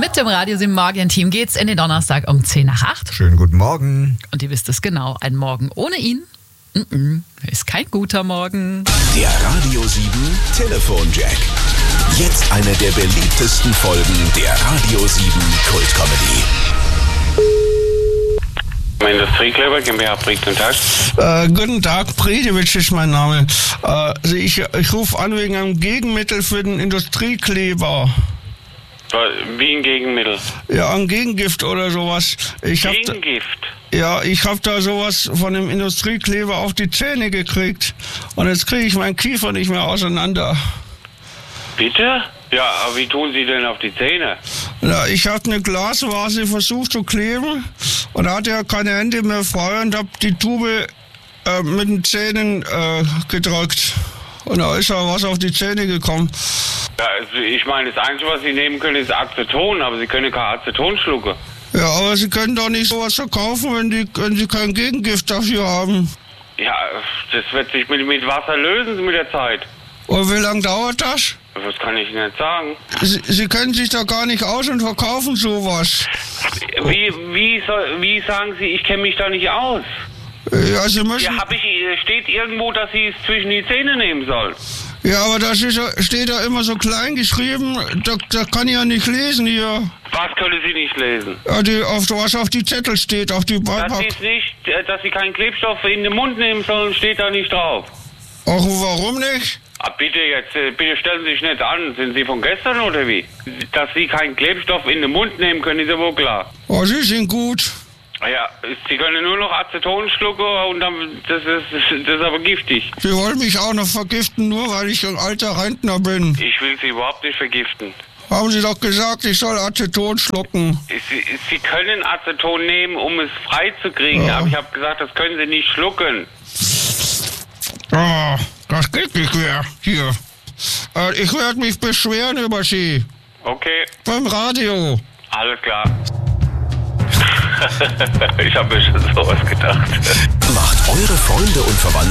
Mit dem Radio 7 Morgen-Team geht's in den Donnerstag um 10 nach 8. Schönen guten Morgen. Und ihr wisst es genau, ein Morgen ohne ihn ist kein guter Morgen. Der Radio 7 Telefonjack. Jetzt eine der beliebtesten Folgen der Radio 7 Kultcomedy. Industriekleber, GmbH, Brieg, guten Tag. Guten Tag, Predewitsch ist mein Name. Ich rufe an wegen einem Gegenmittel für den Industriekleber. Wie ein Gegenmittel? Ja, ein Gegengift oder sowas. Gegengift? Ich habe da sowas von dem Industriekleber auf die Zähne gekriegt. Und jetzt kriege ich meinen Kiefer nicht mehr auseinander. Bitte? Ja, aber wie tun Sie denn auf die Zähne? Ja, ich habe eine Glasvase versucht zu kleben und hatte ja keine Hände mehr frei und habe die Tube mit den Zähnen gedrückt. Und da ist ja was auf die Zähne gekommen. Ja, also ich meine, das Einzige, was Sie nehmen können, ist Aceton, aber Sie können kein Aceton schlucken. Ja, aber Sie können doch nicht sowas verkaufen, wenn Sie kein Gegengift dafür haben. Ja, das wird sich mit Wasser lösen mit der Zeit. Und wie lange dauert das? Das kann ich nicht sagen. Sie kennen sich da gar nicht aus und verkaufen sowas. Wie sagen Sie, ich kenne mich da nicht aus? Ja, Sie müssen... Ja, steht irgendwo, dass Sie es zwischen die Zähne nehmen sollen. Ja, aber das steht da immer so klein geschrieben, da kann ich ja nicht lesen hier. Was können Sie nicht lesen? Ja, was auf die Zettel steht, auf die Dass Sie keinen Klebstoff in den Mund nehmen sollen, steht da nicht drauf. Ach, warum nicht? Bitte stellen Sie sich nicht an. Sind Sie von gestern oder wie? Dass Sie keinen Klebstoff in den Mund nehmen können, ist ja wohl klar. Oh, Sie sind gut. Ja, Sie können nur noch Aceton schlucken und dann, das ist aber giftig. Sie wollen mich auch noch vergiften, nur weil ich ein alter Rentner bin. Ich will Sie überhaupt nicht vergiften. Haben Sie doch gesagt, ich soll Aceton schlucken. Sie können Aceton nehmen, um es freizukriegen, aber ich habe gesagt, das können Sie nicht schlucken. Ah, das geht nicht mehr. Hier. Ich werde mich beschweren über Sie. Okay. Beim Radio. Alles klar. Ich habe mir schon sowas gedacht. Macht eure Freunde und Verwandten